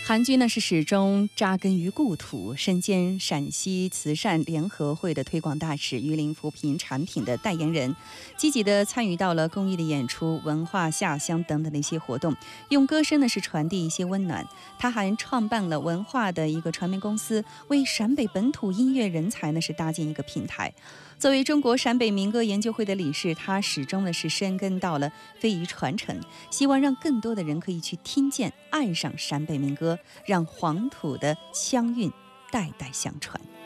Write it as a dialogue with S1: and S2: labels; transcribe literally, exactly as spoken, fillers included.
S1: 韩军呢是始终扎根于故土，身兼陕西慈善联合会的推广大使、榆林扶贫产品的代言人，积极的参与到了公益的演出、文化下乡等等的一些活动，用歌声呢是传递一些温暖。他还创办了文化的一个传媒公司，为陕北本土音乐人才呢是搭建一个平台。作为中国陕北民歌研究会的理事，他始终呢是深耕到了非遗传承，希望让更多的人可以去听见、爱上陕北民歌，让黄土的腔韵代代相传。